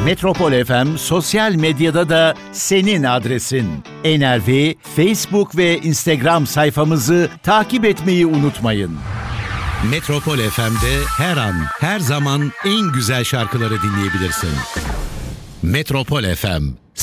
Metropol FM sosyal medyada da senin adresin. NRV Facebook ve Instagram sayfamızı takip etmeyi unutmayın. Metropol FM'de her an, her zaman en güzel şarkıları dinleyebilirsin. Metropol FM